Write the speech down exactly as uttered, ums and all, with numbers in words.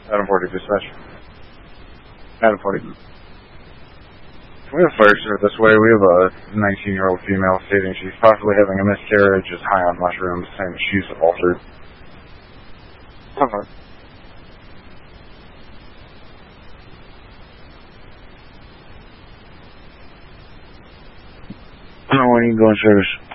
Adam forty, dispatch. Adam forty. We have fire service this way. We have a nineteen-year-old female stating she's possibly having a miscarriage, is high on mushrooms, saying that she's altered. Uh-huh. No, when you go in service.